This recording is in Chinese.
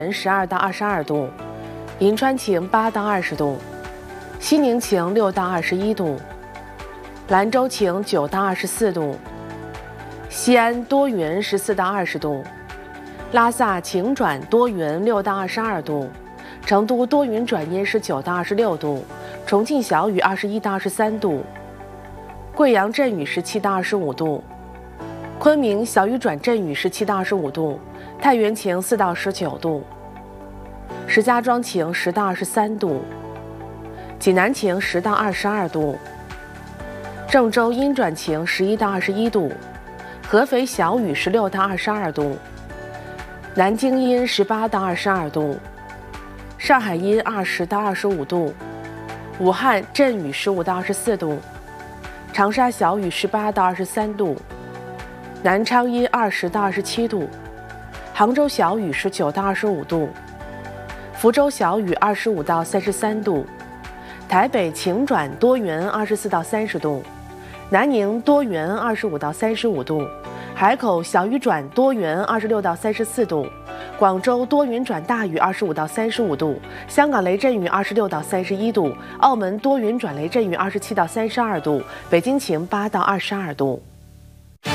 12到22度，银川晴8到20度，西宁晴6到21度，兰州晴9到24度，西安多云14到20度，拉萨晴转多云6到22度，成都多云转阴19到26度，重庆小雨21到23度，贵阳阵雨17到25度，昆明小雨转阵雨17到25度，太原晴4到19度，石家庄晴10到23度，济南晴10到22度，郑州阴转晴11到21度，合肥小雨16到22度，南京阴18到22度，上海阴20到25度，武汉阵雨15到24度，长沙小雨18到23度，南昌阴20到27度，杭州小雨19到25度，福州小雨25到33度，台北晴转多云24到30度，南宁多云25到35度，海口小雨转多云26到34度，广州多云转大雨25到35度，香港雷阵雨26到31度，澳门多云转雷阵雨27到32度，北京晴8到22度。